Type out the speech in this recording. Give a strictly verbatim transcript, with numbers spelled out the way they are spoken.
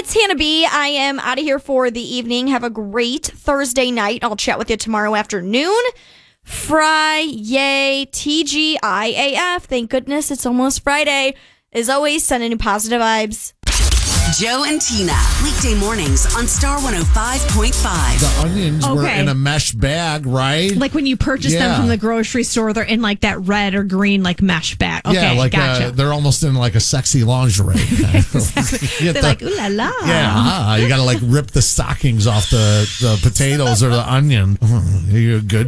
it's Hannah B. I am out of here for the evening. Have a great Thursday night. I'll chat with you tomorrow afternoon. Friday, T G I A F. Thank goodness it's almost Friday. As always, sending positive vibes. Joe and Tina, weekday mornings on Star one oh five point five. The onions were Okay. in a mesh bag, right? Like when you purchase Yeah. them from the grocery store, they're in like that red or green like mesh bag. Okay, yeah, like gotcha. uh, they're almost in like a sexy lingerie. Kind of. You get They're the- like, ooh la la. Yeah, ah, you got to like rip the stockings off the, the potatoes or the onion. You're good.